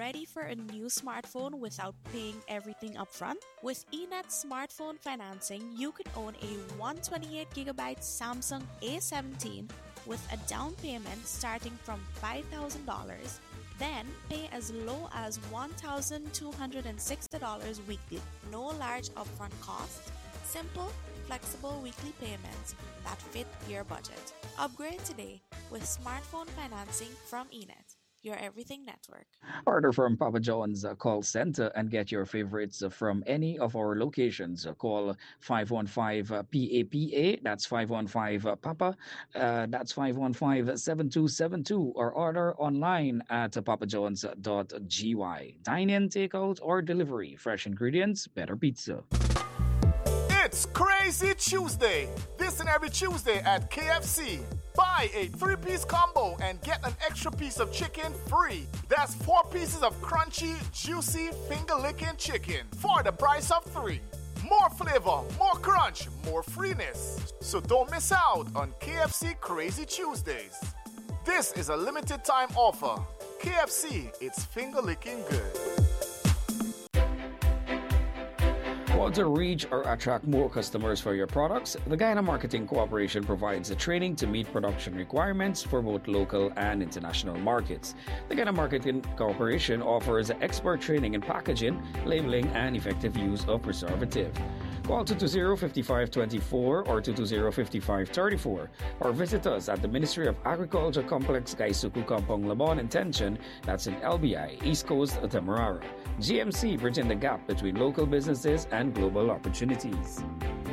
Ready for a new smartphone without paying everything upfront? With eNet smartphone financing, you can own a 128GB Samsung A17 with a down payment starting from $5,000, then pay as low as $1,260 weekly. No large upfront cost. Simple, flexible weekly payments that fit your budget. Upgrade today with smartphone financing from eNet, your everything network. Order from Papa John's call center and get your favorites from any of our locations. Call 515-PAPA, that's 515-PAPA, that's 515-7272, or order online at papajohns.gy. Dine-in, takeout, or delivery. Fresh ingredients, better pizza. It's Crazy Tuesday. This and every Tuesday at KFC. Buy a 3-piece combo and get an extra piece of chicken free. That's 4 pieces of crunchy, juicy, finger-licking chicken for the price of 3. More flavor, more crunch, more freeness. So don't miss out on KFC Crazy Tuesdays. This is a limited time offer. KFC, it's finger-licking good. Want to reach or attract more customers for your products? The Guyana Marketing Corporation provides the training to meet production requirements for both local and international markets. The Guyana Marketing Corporation offers expert training in packaging, labeling, and effective use of preservative. Call 220-5524 or 220-5534 or visit us at the Ministry of Agriculture Complex Gaisuku Kampong Labon in Tension, that's in LBI, East Coast, Demerara. GMC, bridging the gap between local businesses and global opportunities.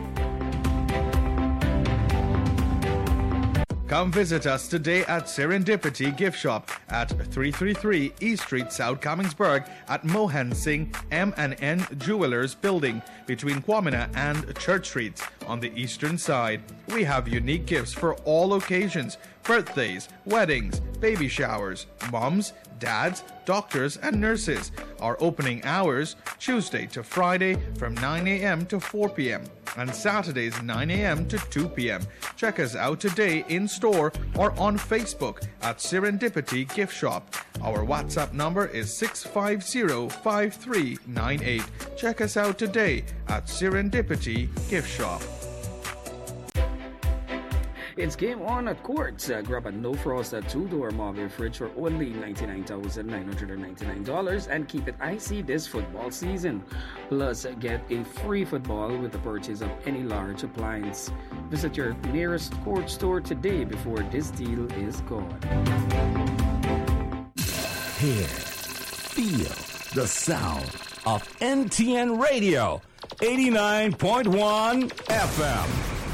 Come visit us today at Serendipity Gift Shop at 333 East Street, South Commingsburg at Mohan Singh M&N Jewelers Building between Kwamina and Church Streets on the eastern side. We have unique gifts for all occasions: birthdays, weddings, baby showers, moms, dads, doctors, and nurses. Our opening hours, Tuesday to Friday from 9 a.m. to 4 p.m. and Saturdays 9 a.m. to 2 p.m. Check us out today in store or on Facebook at Serendipity Gift Shop. Our WhatsApp number is 650-5398. Check us out today at Serendipity Gift Shop. It's game on at Quartz. Grab a no-frost 2-door Marvel fridge for only $99,999 and keep it icy this football season. Plus, get a free football with the purchase of any large appliance. Visit your nearest Quartz store today before this deal is gone. Hear, feel the sound of NTN Radio, 89.1 FM.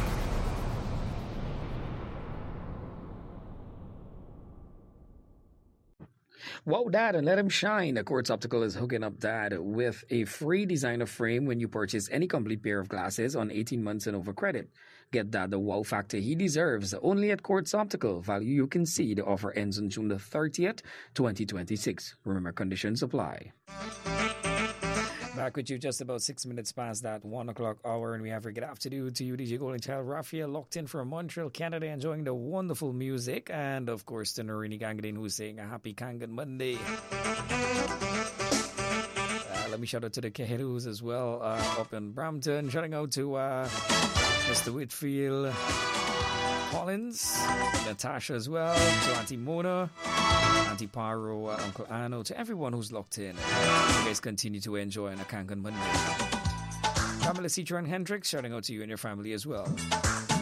Wow, Dad, and let him shine. Quartz Optical is hooking up Dad with a free designer frame when you purchase any complete pair of glasses on 18 months and over credit. Get Dad the wow factor he deserves only at Quartz Optical. Value you can see. The offer ends on June the 30th, 2026. Remember, conditions apply. Back with you just about 6 minutes past that 1 o'clock hour, and we have a good afternoon to you, DJ Golden Child Raphael, locked in from Montreal, Canada, enjoying the wonderful music, and of course to Narini Gangadin, who's saying a happy Kangan Monday. Let me shout out to the Keherus as well, up in Brampton. Shouting out to Mr. Whitfield Collins, Natasha as well, to Auntie Mona, Auntie Paro, Uncle Anno, to everyone who's locked in. You guys continue to enjoy on a Kangan Monday. Pamela Citron Hendricks, shouting out to you and your family as well.